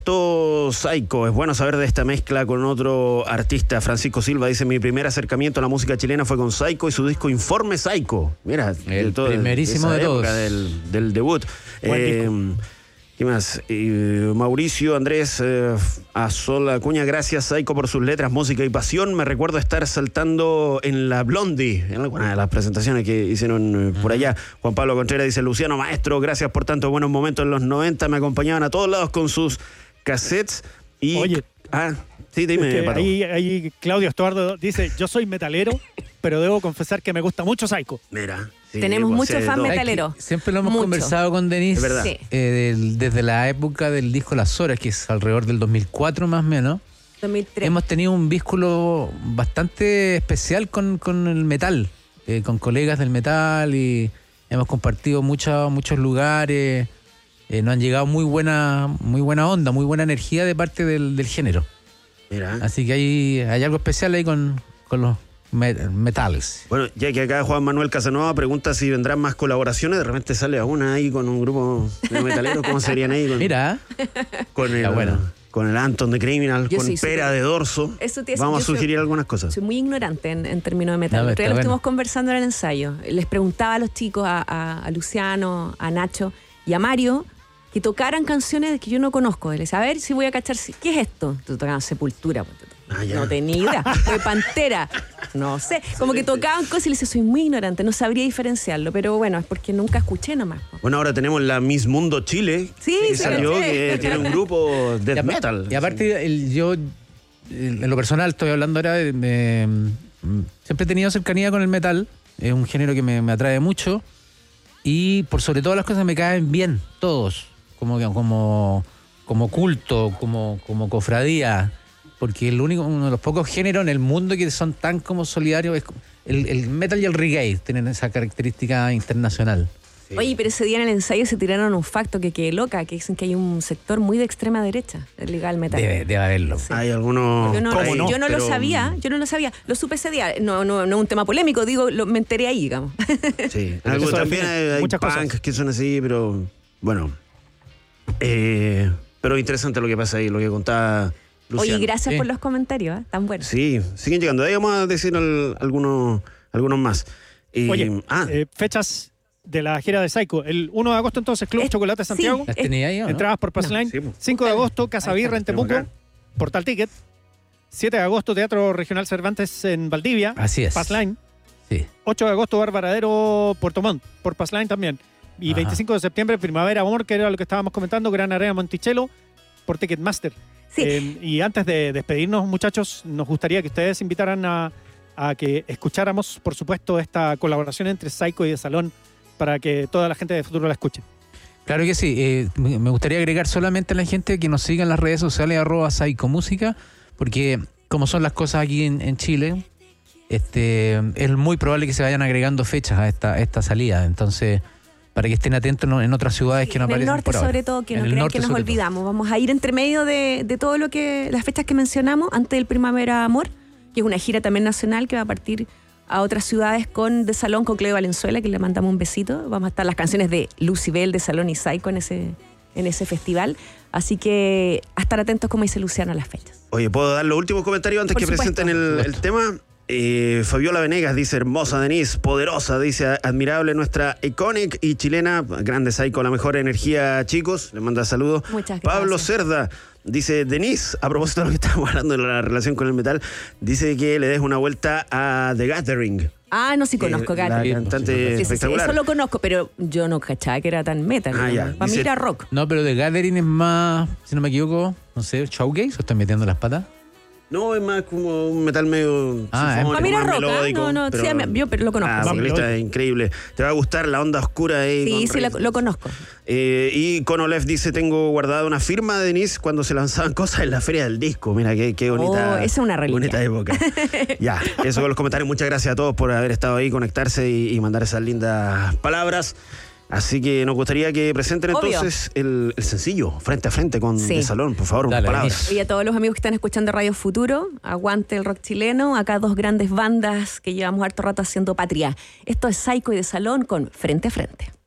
Psycho, es bueno saber de esta mezcla con otro artista. Francisco Silva dice: mi primer acercamiento a la música chilena fue con Psycho y su disco Informe Psycho. Mira, el primerísimo de todos. Del debut. ¿Qué más? Mauricio Andrés Azola Acuña, gracias Psycho por sus letras, música y pasión. Me recuerdo estar saltando en la Blondie, en alguna de las presentaciones que hicieron por allá. Juan Pablo Contreras dice: Luciano Maestro, gracias por tantos buenos momentos en los 90. Me acompañaban a todos lados con sus cassettes. Y... Oye. Sí, dime, Pato. Ahí Claudio Estuardo dice: yo soy metalero, pero debo confesar que me gusta mucho Psycho. Mira. Sí, tenemos muchos fans metaleros. Siempre lo hemos conversado con Denise. Es verdad. Sí. Desde la época del disco Las Horas, que es alrededor del 2004 más o menos. 2003. Hemos tenido un vínculo bastante especial con el metal, con colegas del metal, y hemos compartido muchos lugares. Nos han llegado muy buena onda, muy buena energía de parte del género. Mira. Así que hay algo especial ahí con los metales. Bueno, ya que acá Juan Manuel Casanova pregunta si vendrán más colaboraciones, de repente sale a una ahí con un grupo de metaleros, ¿cómo serían ahí? Mira. Con el Anton de Criminal, Yo con sí, Pera de Dorso. Vamos a sugerir algunas cosas. Soy muy ignorante en términos de metal. No, Lo estuvimos conversando en el ensayo. Les preguntaba a los chicos, a Luciano, a Nacho y a Mario, que tocaran canciones que yo no conozco. Les decía: a ver si voy a cachar, ¿qué es esto? Tú tocaban Sepultura. No tenía idea. Fue Pantera. No sé. Como que tocaban cosas y les decía: soy muy ignorante, no sabría diferenciarlo. Pero bueno, es porque nunca escuché nomás. Bueno, ahora tenemos la Miss Mundo Chile. Sí, que salió, que tiene un grupo death metal. Y aparte, yo, en lo personal, estoy hablando ahora siempre he tenido cercanía con el metal. Es un género que me atrae mucho. Y por sobre todas las cosas me caen bien todos. Como culto, como cofradía. Porque uno de los pocos géneros en el mundo que son tan como solidarios es el metal y el reggae, tienen esa característica internacional. Sí. Oye, pero ese día en el ensayo se tiraron un facto que quedé loca, que dicen que hay un sector muy de extrema derecha legal metal. Debe haberlo. Sí. Hay algunos... Yo no lo sabía. Lo supe ese día. No es un tema polémico, me enteré ahí, digamos. Sí, también hay muchas punk cosas que son así, pero bueno. Pero interesante lo que pasa ahí, lo que contaba Luciano. Oye, gracias por los comentarios, tan buenos. Sí, siguen llegando. Ahí vamos a decir algunos más. Oye, fechas de la gira de Psycho. El 1 de agosto entonces, Club Chocolate Santiago. ¿Las tenía ahí o no? Entradas por Passline. Sí, 5 de agosto, Casa Birra en Temuco, Portal Ticket. 7 de agosto, Teatro Regional Cervantes en Valdivia. Así es. Passline. Sí. 8 de agosto, Bar Varadero, Puerto Montt, por Passline también. Y Ajá. 25 de septiembre, Primavera Amor, que era lo que estábamos comentando, Gran Arena Monticello, por Ticketmaster. Sí. Y antes de despedirnos, muchachos, nos gustaría que ustedes invitaran a que escucháramos, por supuesto, esta colaboración entre Psycho y De Salón, para que toda la gente de Futuro la escuche. Claro que sí. Me gustaría agregar solamente a la gente que nos siga en las redes sociales @PsychoMúsica, porque como son las cosas aquí en Chile, es muy probable que se vayan agregando fechas a esta salida. Entonces, para que estén atentos en otras ciudades que no aparecen en el norte por ahora. sobre todo, que no En el crean norte que nos sobre olvidamos. Vamos a ir entre medio de todo lo que las fechas que mencionamos antes del Primavera Amor, que es una gira también nacional que va a partir a otras ciudades con De Salón, con Cleo Valenzuela, que le mandamos un besito. Vamos a estar las canciones de Lucibel, De Salón y Psycho en ese festival. Así que a estar atentos, como dice Luciano, a las fechas. Oye, ¿puedo dar los últimos comentarios antes Por que supuesto. presenten el tema? Fabiola Venegas dice: hermosa Denise, poderosa, dice: admirable nuestra iconic y chilena, grande Psycho, la mejor energía, chicos, le manda saludos. Muchas gracias. Pablo Cerda dice: Denise, a propósito de lo que estábamos hablando de la relación con el metal, dice que le des una vuelta a The Gathering. Ah, no, sí conozco, La Gati. cantante Sí, espectacular. eso lo conozco, pero yo no cachaba que era tan metal. Ya. Para mí Dice- era rock. No, pero The Gathering es más, si no me equivoco, no sé, showgaze, o están metiendo las patas. No, es más como un metal medio sinfónico, Para mí era más rock, melódico. no, pero, sí, yo pero lo conozco. La vocalista es increíble. Te va a gustar la onda oscura ahí. Sí, con sí, riff. lo conozco. Y Konolev dice: tengo guardada una firma de Denise cuando se lanzaban cosas en la feria del disco. Mira, qué bonita. Esa es una reliquia. Bonita época. Ya, eso con los comentarios. Muchas gracias a todos por haber estado ahí, conectarse y mandar esas lindas palabras. Así que nos gustaría que presenten Obvio. entonces el sencillo, Frente a Frente con Sí. De Salón, por favor, Dale, palabras. Y a todos los amigos que están escuchando Radio Futuro, aguante el rock chileno. Acá dos grandes bandas que llevamos harto rato haciendo patria. Esto es Psycho y De Salón con Frente a Frente.